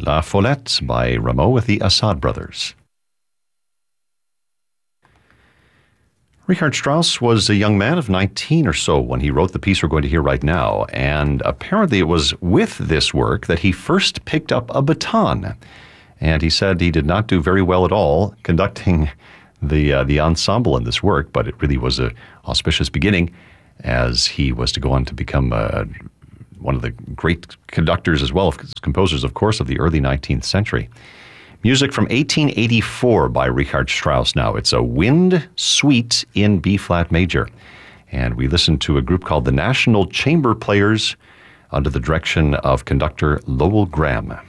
La Follette by Rameau with the Assad Brothers. Richard Strauss was a young man of 19 or so when he wrote the piece we're going to hear right now, and apparently it was with this work that he first picked up a baton. And he said he did not do very well at all conducting the ensemble in this work, but it really was an auspicious beginning as he was to go on to become one of the great conductors as well as composers, of course, of the early 19th century. Music from 1884 by Richard Strauss now. It's a wind suite in B-flat major. And we listen to a group called the National Chamber Players under the direction of conductor Lowell Graham.